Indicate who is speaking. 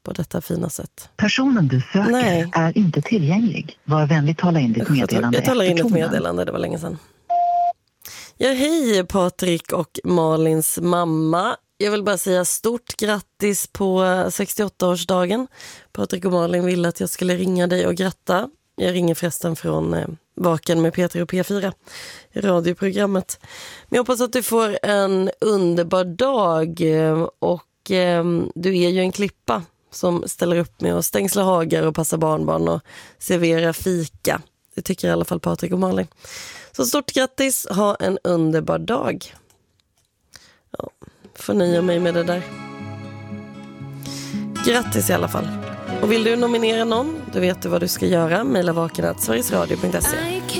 Speaker 1: på detta fina sätt.
Speaker 2: Personen du söker är inte tillgänglig. Var vänlig tala in ditt meddelande.
Speaker 1: Jag talar in ett meddelande, det var länge sedan. Ja, hej Patrik och Malins mamma. Jag vill bara säga stort grattis på 68-årsdagen. Patrik och Malin ville att jag skulle ringa dig och gratta. Jag ringer förresten från Vaken med Peter och P4 i radioprogrammet. Men jag hoppas att du får en underbar dag, och du är ju en klippa som ställer upp med att stängsla hagar och passa barnbarn och servera fika. Det tycker i alla fall Patrik och Malin. Så stort grattis, ha en underbar dag. Ja, får nöja mig med det där. Grattis i alla fall. Och vill du nominera någon, då vet du vad du ska göra. Maila vaken@sverigesradio.se.